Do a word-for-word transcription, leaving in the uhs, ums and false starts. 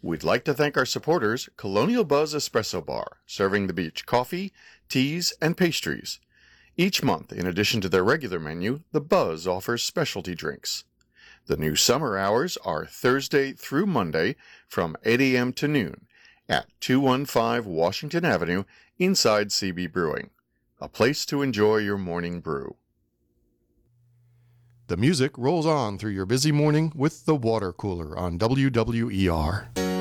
We'd like to thank our supporters, Colonial Buzz Espresso Bar, serving the beach coffee, teas, and pastries. Each month, in addition to their regular menu, the Buzz offers specialty drinks. The new summer hours are Thursday through Monday from eight a.m. to noon at two fifteen Washington Avenue inside C B Brewing. A place to enjoy your morning brew. The music rolls on through your busy morning with the Water Cooler on W W E R.